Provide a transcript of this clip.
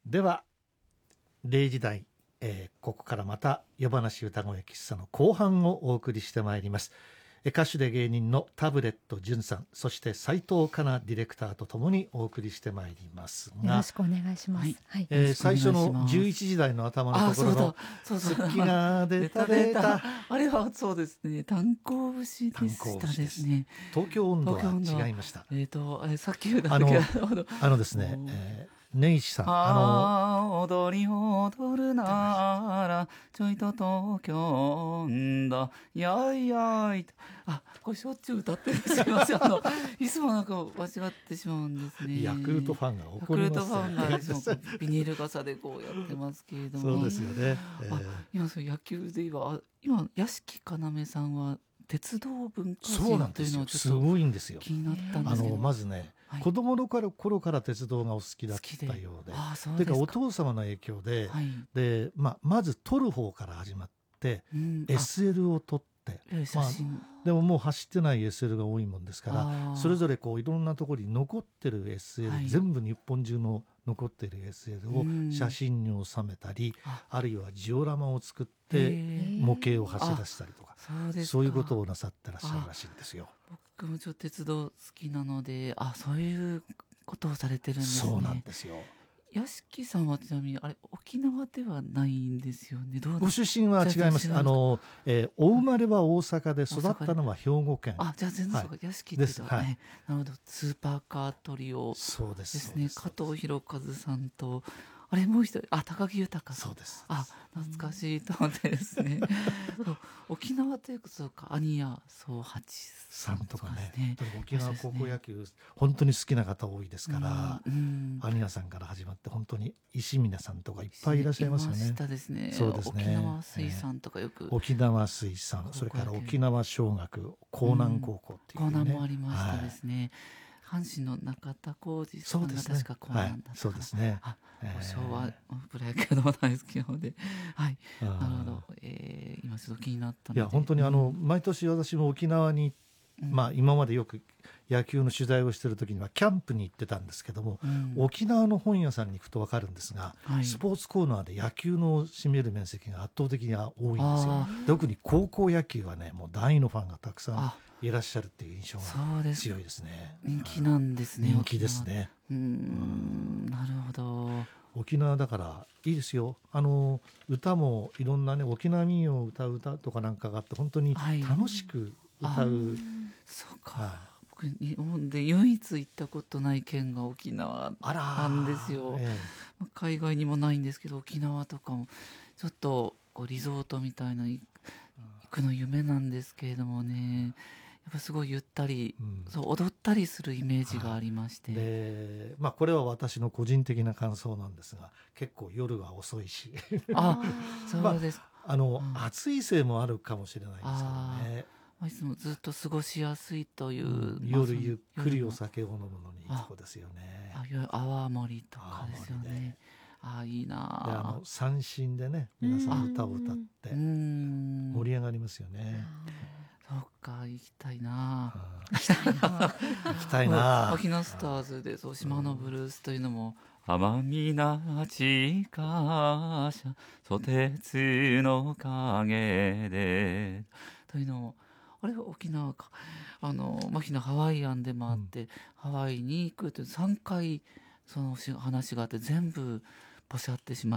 では0時台、ここからまた夜話歌声喫茶の後半をお送りしてまいります。歌手で芸人のタブレット純さん、そして斉藤かなディレクターとともにお送りしてまいりますが、 よろしくお願いします。はい最初の11時台の頭のところの好きが出た出たあれはそうですね、炭鉱節でしたですね。 東京温度は違いました。 あれさっき言った時ですね、根岸さん、 踊り踊るならちょいと東京んだやいやい、これしょっちゅう歌ってる。すいません、いつもなんか間違ってしまうんですね。 ヤクルトファンが怒ります、 ヤクルトファンがいつもビニール傘でこうやってますけれども、 そうですよね。 今その野球で今屋敷要さんは鉄道文化人というのをちょっとすごいんですよ。 気になったんですけど、 まずね、子供の頃から鉄道がお好きだったようで、てかお父様の影響で、で、まず撮る方から始まって、SL を撮って、でももう走ってない SL が多いもんですから、それぞれこういろんなところに残ってる SL、全部日本中の残ってる SL を写真に収めたり、あるいはジオラマを作って模型を走らせたりとか、そういうことをなさってらっしゃるらしいんですよ。 僕もちょっと鉄道好きなので、そういうことをされてるんですね。 そうなんですよ。 屋敷さんはちなみにあれ沖縄ではないんですよね。 ご出身は違います。お生まれは大阪で育ったのは兵庫県。 じゃあ全然そうか、屋敷って言うとね、なるほど、スーパーカートリオですね。加藤博和さんともう一人高木豊さん、 そうです。 懐かしいと思ってですね。沖縄というとそうか、兄谷宗八さんとかね。沖縄高校野球本当に好きな方多いですから、兄谷さんから始まって本当に石峰さんとかいっぱいいらっしゃいますよね。 そうですね。沖縄水産とかよく。 沖縄水産、それから沖縄尚学、江南高校っていうね。 江南もありましたですね。阪神の中田浩二さんが確かこうなんだったかな。 そうですね。 昭和プロ野球の大好きなので、なるほど。今ちょっと気になったので。 いや本当に毎年私も沖縄に、今までよく野球の取材をしている時にはキャンプに行ってたんですけども、沖縄の本屋さんに行くと分かるんですが、スポーツコーナーで野球の占める面積が圧倒的に多いんですよ。特に高校野球はね、もう大のファンがたくさんいらっしゃるっていう印象が強いですね。 人気なんですね。 人気ですね。 なるほど。 沖縄だからいいですよ。歌もいろんなね、沖縄民謡を歌う歌とかなんかがあって本当に楽しく歌う。 そうか。僕日本で唯一行ったことない県が沖縄なんですよ。海外にもないんですけど、沖縄とかもちょっとリゾートみたいな行くの夢なんですけれどもね。やっぱすごいゆったり、踊ったりするイメージがありまして、 で、これは私の個人的な感想なんですが、結構夜は遅いしそうです。 暑いせいもあるかもしれないですけどね。 いつもずっと過ごしやすいという、 夜ゆっくりお酒を飲むのにいいとこですよね。 泡盛とかですよね。いいな。 三振でね、皆さん歌を歌って盛り上がりますよね。 そうか、行きたいな。 行きたいな。 沖縄スターズで島のブルースというのも、奄美なちかしゃソテツの陰でというのも、あれは沖縄か、牧野ハワイアンでもあって、ハワイに行くという3回その話があって全部ポシャってしまい